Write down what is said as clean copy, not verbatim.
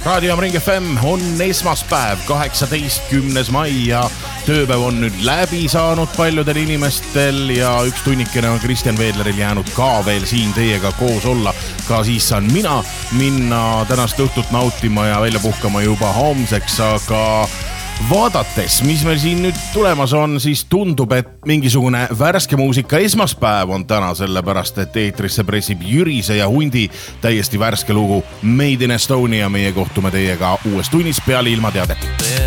Raadio Ring FM on esmaspäev, 18. mai ja tööpäev on nüüd läbi saanud paljudel inimestel ja üks tunnikene on Kristjan Veedleril jäänud ka veel siin teiega koos olla. Ka siis saan mina minna tänast õhtut nautima ja välja puhkama juba homseks, aga vaadates, mis meil siin nüüd tulemas on, siis tundub, et mingisugune värske muusika esmaspäev on täna, sellepärast, et eetrisse pressib Jürise ja Hundi täiesti värske lugu Made in Estonia. Meie kohtume teiega uues tunnis peale ilmateadet.